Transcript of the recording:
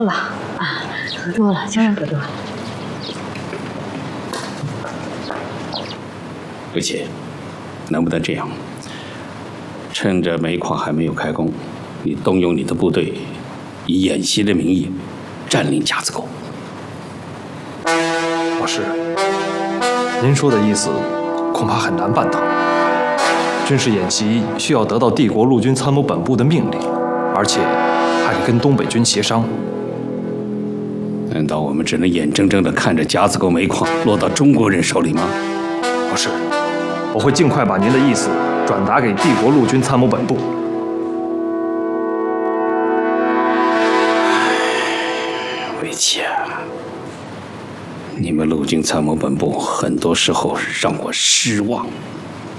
了啊，喝多了就是喝多了。 魏琪，能不能这样？趁着煤矿还没有开工，你动用你的部队，以演习的名义占领夹子沟。 老师，您说的意思恐怕很难办到。军事演习需要得到帝国陆军参谋本部的命令，而且还得跟东北军协商。 难道我们只能眼睁睁地看着夹子沟煤矿落到中国人手里吗？ 老师，我会尽快把您的意思转达给帝国陆军参谋本部。 魏琪，你们陆军参谋本部很多时候让我失望。